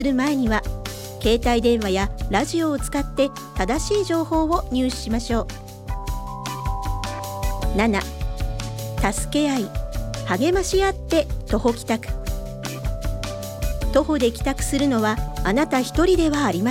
する前には携帯電話やラジオを使って正しい情報を入手しましょう。7、助け合い、励まし合って徒歩帰宅。徒歩で帰宅するのはあなた一人ではありません。